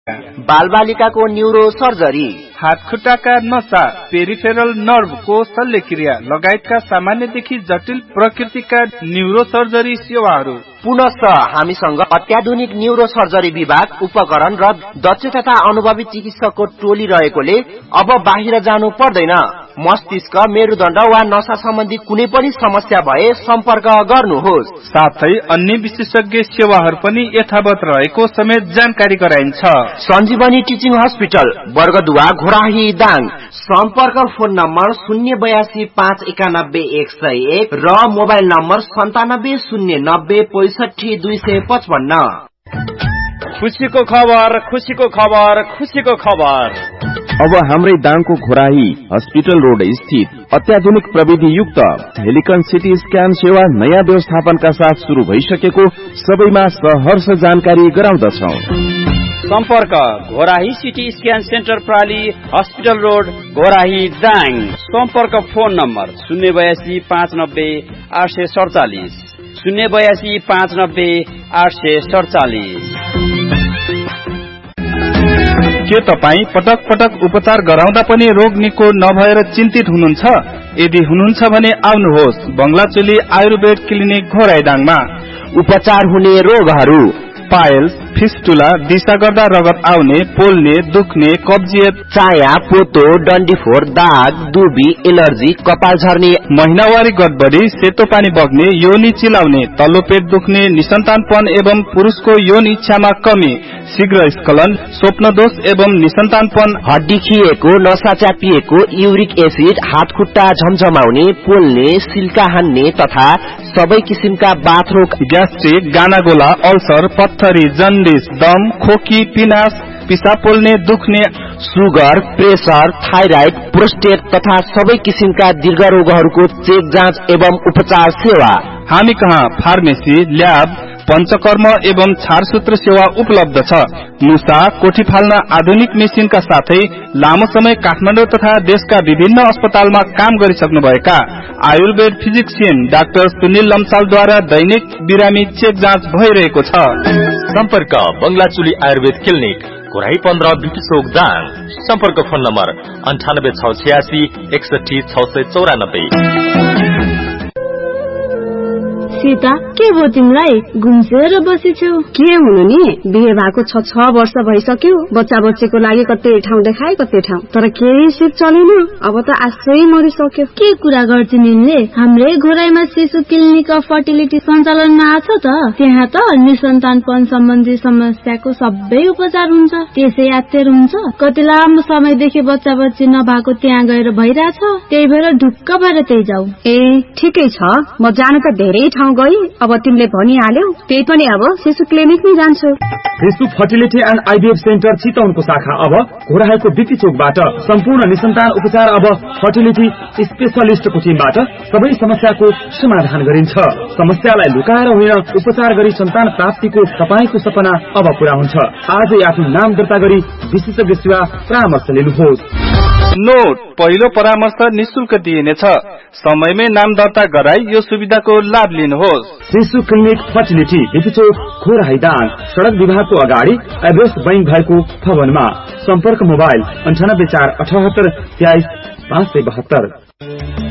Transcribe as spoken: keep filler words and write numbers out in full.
बालबालिकाको neuro surgery, हातखुट्टाका नसा, peripheral नर्भको शल्यक्रिया लगायतका सामान्यदेखि जटिल प्रकृतिका न्यूरो सर्जरी सेवाहरू। पुनश्च हामीसँग अत्याधुनिक न्यूरो सर्जरी विभाग, उपकरण र दक्ष तथा अनुभवी चिकित्सकको टोली रहेकोले अब बाहिर जानु पर्दैन। मस्तिष्क, मेरुदण्ड वा नसा सम्बन्धी कुनै पनि समस्या भए सम्पर्क गर्नुहोस्। साथै अन्य विशेषज्ञ सेवाहरू पनि यथावत रहेको समेत जानकारी गराइन्छ। सञ्जीवनी टिचिङ हस्पिटल, बर्गदुवा, घोराही, दाङ। सम्पर्क फोन नम्बर शून्य बयासी पाँच एकानब्बे एक सय एक र मोबाइल नम्बर सन्तानब्बे शून्य नब्बे पैसठी दुई सय पचपन्न। खुसीको खबर, खुसीको खबर, खुसीको खबर। अब हाम्रै दाङको घोराही हस्पिटल रोड स्थित अत्याधुनिक प्रविधि युक्त हेलिकन सिटी स्क्यान सेवा नयाँ व्यवस्थापनका साथ शुरू भइसकेको सबैमा सहर्ष जानकारी गराउँदछौ। सम्पर्क Ghorahi CT scan centre प्राली, hospital road, Ghorahi, Dang. सम्पर्क फोन नम्बर शून्य बयासी पाँच नब्बे आठ सय सडचालिस शून्य बयासी पाँच नब्बे आठ सय सडचालिस। के तपाईँ पटक पटक उपचार गराउँदा पनि रोग निको नभएर चिन्तित हुनुहुन्छ? यदि हुनुहुन्छ भने आउनुहोस् बंगलाचुली आयुर्वेद क्लिनिक घोराइदाङमा। उपचार हुने रोगहरू: पाइल्स, फिस्टुला, दिशा गर्दा रगत आउने, पोल्ने, दुख्ने, कब्जियत, चाया, पोतो, डन्डीफोर, दाग, दुबी, एलर्जी, कपाल झर्ने, महिनावारी गडबडी, सेतो पानी बग्ने, योनि चिलाउने, तल्लो पेट दुख्ने, निसन्तानपन एवं पुरुषको यौन इच्छामा कमी, शीघ्र स्खलन, स्वप्न दोष एवं निसन्तानपन, हड्डी खिएको, नसा च्यापिएको, युरिक एसिड, हात खुट्टा झमझमाउने, पोल्ने, सिल्का हान्ने तथा सबै किसिमका बाथरोग, ग्यास्ट्रिक, गानागोला, अल्सर, पत्थरी, जन्डिस, दम, खोकी, पिनास, पिसाब पोल्ने, दुख्ने, सुगर, प्रेसर, थाइराइड, प्रोस्टेट तथा सबै किसिमका दीर्घ रोगहरूको चेक जाँच एवं उपचार सेवा। हामी कहाँ फार्मेसी, ल्याब, पंचकर्म एवं छारसूत्र सेवा उपलब्ध छ। मुसा, कोठी फाल्न आधुनिक मेसिनका साथै लामो समय काठमाडौँ तथा देशका विभिन्न अस्पतालमा काम गरिसक्नुभएका आयुर्वेद फिजिक्सियन डाक्टर सुनिल लम्सालद्वारा दैनिक बिरामी चेक जाँच भइरहेको छ। सम्पर्क बंगलाचुली आयुर्वेद क्लिनिक, घोराही पन्ध्र, बिटी चौक, दाङ। सम्पर्क फोन नम्बर अन्ठानब्बे छ छयासी एकसठी छ सय चौरानब्बे। सीता, के भयो तिमीलाई? घुम्सेर बसेछौ? के हुनु नि, बिहे भएको छ छ वर्ष भइसक्यो। बच्चा बच्चीको लागि कतै ठाउँ देखाए कतै ठाउँ, तर केही सिप चलेन। अब त आशै मरिसक्यो। के कुरा गर्छिन् यिनले? हाम्रै घोराईमा शिशु क्लिनिक अफ फर्टिलिटी सञ्चालनमा आछ त। त्यहाँ त निसन्तानपन सम्बन्धी समस्याको सबै उपचार हुन्छ। त्यसै यात्तेर हुन्छ। कति लामो समयदेखि बच्चा बच्ची नभएको त्यहाँ गएर भइरहेछ। त्यही भएर ढुक्क भएर त्यही जाऊ। ए ठिकै छ, म जानु त धेरै ठाउँ गई। अब तिमीले भनिहाल्यौ, त्यही पनि अब शिशु क्लिनिक नै जान्छु। शिशु फर्टिलिटी एन्ड आइभीएफ सेन्टर चितवनको शाखा अब घोराईको बिटी चोकबाट सम्पूर्ण निसन्तान उपचार अब फर्टिलिटी स्पेशलिस्टको टिमबाट सबै समस्याको समाधान गरिन्छ। समस्यालाई लुकाएर होइन, उपचार गरी सन्तान प्राप्तिको तपाईको सपना अब पूरा हुन्छ। आजै आफ्नो नाम दर्ता गरी विशेषज्ञ सेवा परामर्श लिनुहोस्। नोट, पहिलो परामर्श निशुल्क दिइनेछ। समयमै नाम दर्ता गराई यो सुविधाको लाभ लिनुहोस्। शिशु क्लिनिक फर्टिलिटी, बिटी चौक, घोराही, दाङ। सड़क विभागको अगाडि एभरेस्ट बैंक भएको भवनमा। सम्पर्क मोबाइल अन्ठानब्बे चार अठहत्तर तेइस पाँच सय बहत्तर।